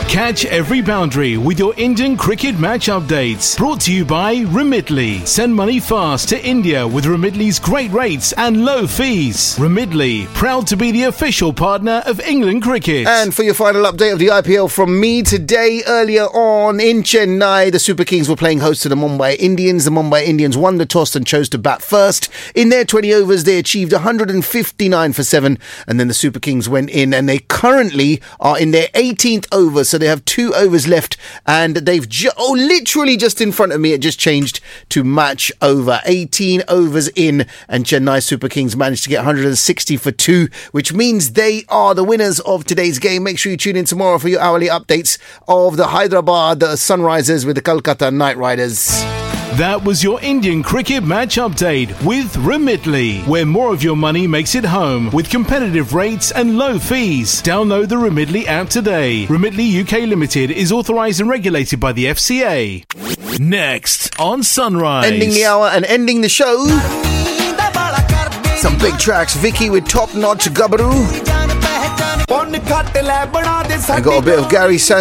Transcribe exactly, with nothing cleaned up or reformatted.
Catch every boundary with your Indian cricket match updates. Brought to you by Remitly. Send money fast to India with Remitly's great rates and low fees. Remitly, proud to be the official partner of England cricket. And for your final update of the I P L from me today, earlier on in Chennai, the Super Kings were playing host to the Mumbai Indians. The Mumbai Indians won the toss and chose to bat first. In their twenty overs, they achieved one hundred fifty-nine for seven, and then the Super Kings went in, and they currently are in their eighteenth over, so they have two overs left, and they've ju- oh, literally just in front of me, it just changed to match over. eighteen overs in, and Chennai Super Kings managed to get one hundred sixty for two, which means they are the winners of today's game. Make sure you tune in tomorrow for your hourly updates of the Hyderabad Sunrisers with the Kolkata Knight Riders. That was your Indian cricket match update with Remitly, where more of your money makes it home with competitive rates and low fees. Download the Remitly app today. Remitly U K Limited is authorised and regulated by the F C A. Next on Sunrise. Ending the hour and ending the show. Some big tracks. Vicky with Top Notch Gabru. I got a bit of Gary San